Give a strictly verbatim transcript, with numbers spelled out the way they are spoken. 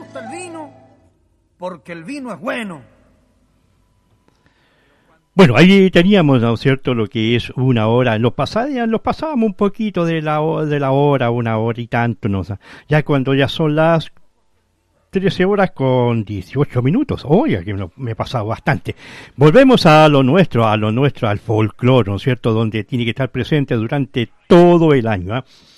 gusta el vino porque el vino es bueno. Bueno, ahí teníamos, ¿no es cierto?, lo que es una hora. Los pasábamos, los pasábamos un poquito de la, de la hora, una hora y tanto, ¿no? O sea, ya cuando ya son las trece horas con dieciocho minutos. Oye, que me he pasado bastante. Volvemos a lo nuestro, a lo nuestro, al folclore, ¿no es cierto?, donde tiene que estar presente durante todo el año, ¿eh?